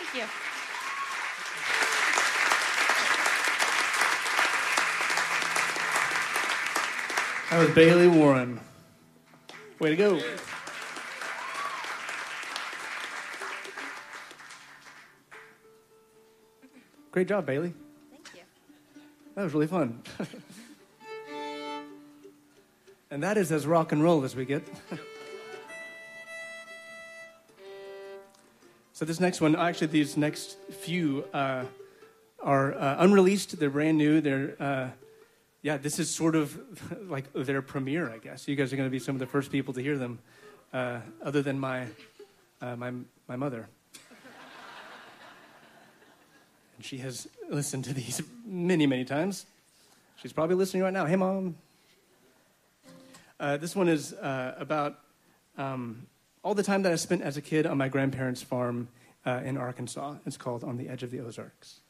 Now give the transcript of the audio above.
Thank you. That was Bailey Warren. Way to go. Great job, Bailey. Thank you. That was really fun. And that is as rock and roll as we get. So this next one, actually these next few are unreleased. They're brand new. They're, this is sort of like their premiere, I guess. You guys are going to be some of the first people to hear them, other than my mother. And she has listened to these many, many times. She's probably listening right now. Hey, Mom. This one is about all the time that I spent as a kid on my grandparents' farm in Arkansas. It's called On the Edge of the Ozarks.